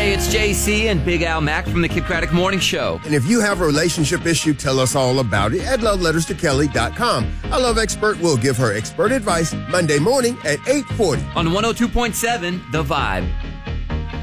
Hey, it's JC and Big Al Mack from the Kid Craddock Morning Show. And if you have a relationship issue, tell us all about it at loveletterstokelly.com. Our love expert will give her expert advice Monday morning at 8:40. On 102.7, The Vibe.